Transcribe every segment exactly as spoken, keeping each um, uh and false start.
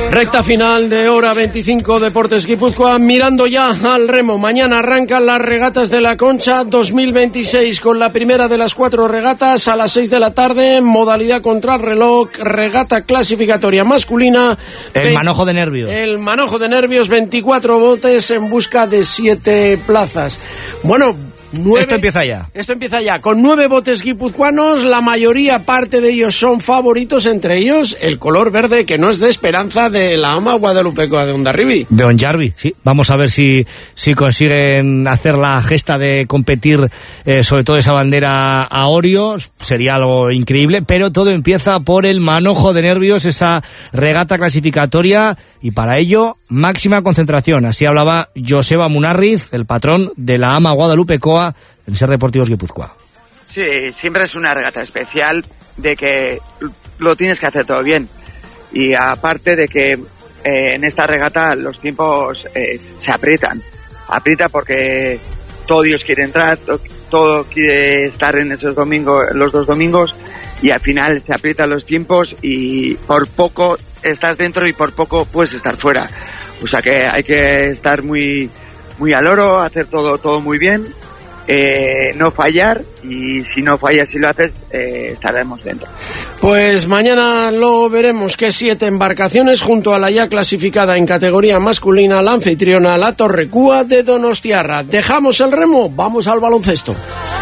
Recta final de hora veinticinco, Deportes Guipúzcoa, mirando ya al remo. Mañana arrancan las regatas de la Concha dos mil veintiséis con la primera de las cuatro regatas a las seis de la tarde, modalidad contrarreloj, regata clasificatoria masculina. El ve- manojo de nervios. El manojo de nervios, veinticuatro botes en busca de siete plazas. Bueno, Nueve, esto empieza ya. Esto empieza ya, con nueve botes guipuzcoanos, la mayoría, parte de ellos son favoritos, entre ellos el color verde, que no es de Esperanza, de la ama guadalupecoa de Hondarribia. De Hondarribia, sí. Vamos a ver si, si consiguen hacer la gesta de competir, eh, sobre todo esa bandera a Orio, sería algo increíble, pero todo empieza por el manojo de nervios, esa regata clasificatoria, y para ello, máxima concentración. Así hablaba Joseba Munarriz, el patrón de la ama guadalupecoa, en Ser Deportivos Guipúzcoa. Sí, siempre es una regata especial de que lo tienes que hacer todo bien. Y aparte de que eh, en esta regata los tiempos eh, se aprietan. Aprieta porque todo Dios quiere entrar, to, todo quiere estar en esos domingos, los dos domingos, y al final se aprietan los tiempos y por poco estás dentro y por poco puedes estar fuera. O sea que hay que estar muy, muy al oro, hacer todo, todo muy bien. Eh, no fallar, y si no fallas y lo haces, eh, estaremos dentro. Pues mañana lo veremos, que siete embarcaciones junto a la ya clasificada en categoría masculina, la anfitriona, la Torrecúa de Donostiarra. Dejamos el remo, vamos al baloncesto.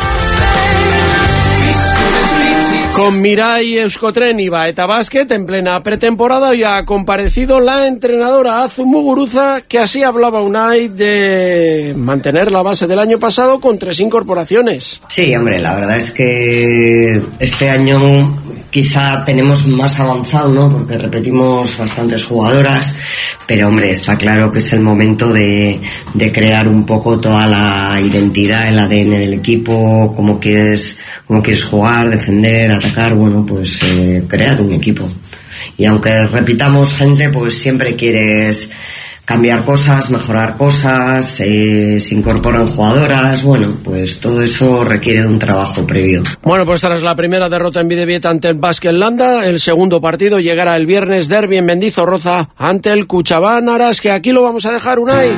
Con Mirai Euskotren y Baeta Basket en plena pretemporada ya ha comparecido la entrenadora Azu Muguruza, que así hablaba Unai de mantener la base del año pasado con tres incorporaciones. Sí, hombre, la verdad es que este año quizá tenemos más avanzado, ¿no? Porque repetimos bastantes jugadoras, pero hombre, está claro que es el momento de, de crear un poco toda la identidad, el A D N del equipo, cómo quieres, cómo quieres jugar, defender, atacar, bueno, pues eh, crear un equipo. Y aunque repitamos gente, pues siempre quieres cambiar cosas, mejorar cosas, eh, se incorporan jugadoras, bueno, pues todo eso requiere de un trabajo previo. Bueno, pues tras la primera derrota en Bidebieta ante el Basket Landa, el segundo partido llegará el viernes, derbi en Mendizorroza ante el Cuchabán Aras, que aquí lo vamos a dejar, Unai.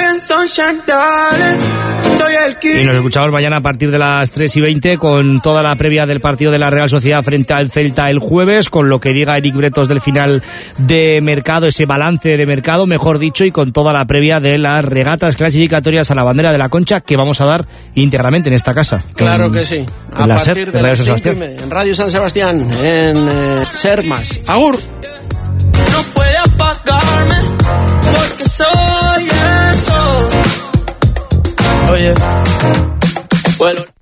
Y nos escuchamos mañana a partir de las tres y veinte con toda la previa del partido de la Real Sociedad frente al Celta el jueves, con lo que diga Eric Bretos del final de mercado, ese balance de mercado, mejor dicho, y con toda la previa de las regatas clasificatorias a la bandera de la Concha que vamos a dar íntegramente en esta casa. Claro en, que sí. A partir SER, de las cinco en Radio San Sebastián, en eh, Ser Más. Agur. No puede apagarme porque soy eso. Oye, bueno.